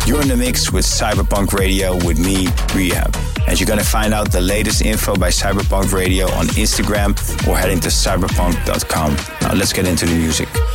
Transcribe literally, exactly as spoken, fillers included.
You're in the mix with Cyberpunk Radio with me, Rehab. And you're going to find out the latest info by Cyberpunk Radio on Instagram or heading to cyberpunk dot com. Now let's get into the music.